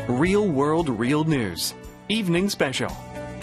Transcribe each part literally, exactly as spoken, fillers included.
Real World Real News Evening Special.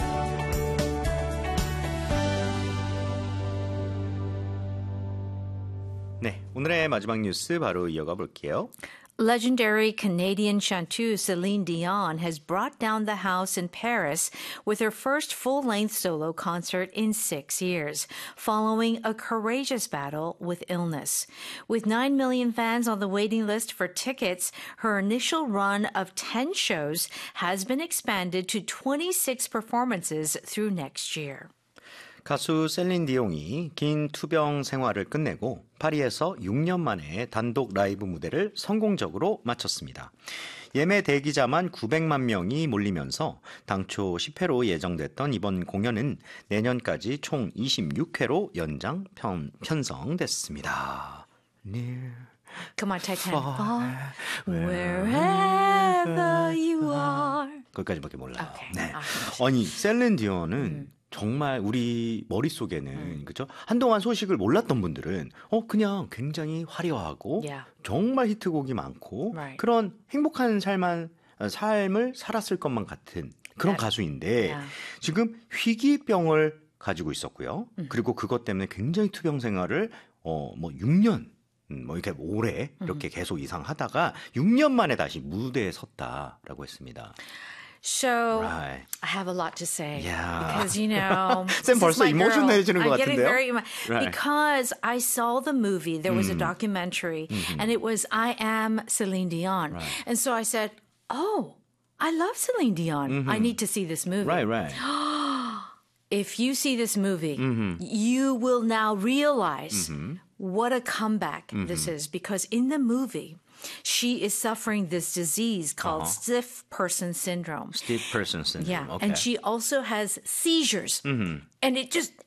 네, 오늘의 마지막 뉴스 바로 이어가 볼게요. Legendary Canadian chanteuse Celine Dion has brought down the house in Paris with her first full-length solo concert in six years, following a courageous battle with illness. With nine million fans on the waiting list for tickets, her initial run of ten shows has been expanded to twenty-six performances through next year. 가수 셀린 디옹이 긴 투병 생활을 끝내고 파리에서 육 년 만에 단독 라이브 무대를 성공적으로 마쳤습니다. 예매 대기자만 구백만 명이 몰리면서 당초 십 회로 예정됐던 이번 공연은 내년까지 총 이십육 회로 연장 편, 편성됐습니다. Near, Come on, Titanic. far, wherever you are. 거기까지밖에 몰라요. Okay. 네. 아, 아니 셀린 디온은 음. 정말 우리 머릿속에는 그죠? 한동안 소식을 몰랐던 분들은 어 그냥 굉장히 화려하고 Yeah. 정말 히트곡이 많고 Right. 그런 행복한 삶만 삶을 살았을 것만 같은 그런 That- 가수인데 Yeah. 지금 희귀병을 가지고 있었고요. 그리고 그것 때문에 굉장히 투병 생활을 어 뭐 육 년 음, 뭐 이렇게 오래 이렇게 계속 이상 하다가 육 년 만에 다시 무대에 섰다라고 했습니다. So Right. I have a lot to say Yeah. because you know 쌤 this is 벌써 my girl. 이모셔널해지는 것 I'm getting 같은데요? very emo- Right. because I saw the movie. There was a documentary, and it was I Am Celine Dion, Right. and so I said, "Oh, I love Celine Dion. I need to see this movie." Right, right. If you see this movie, you will now realize what a comeback this is because in the movie. She is suffering this disease called Uh-huh. stiff person syndrome. Stiff person syndrome. Yeah, Okay. and she also has seizures, and it just